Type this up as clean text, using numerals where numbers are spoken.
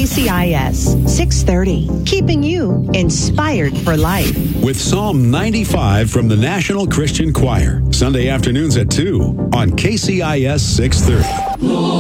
KCIS 630, keeping you inspired for life. With Psalm 95 from the National Christian Choir, Sunday afternoons at 2 on KCIS 630.